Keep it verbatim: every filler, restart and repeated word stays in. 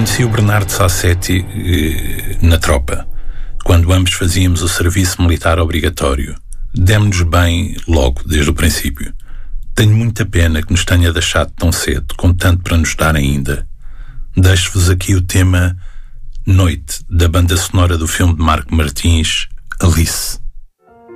Conheci o Bernardo Sassetti eh, na tropa, quando ambos fazíamos o serviço militar obrigatório. Demos-nos bem logo, desde o princípio. Tenho muita pena que nos tenha deixado tão cedo, com tanto para nos dar ainda. Deixo-vos aqui o tema Noite, da banda sonora do filme de Marco Martins, Alice.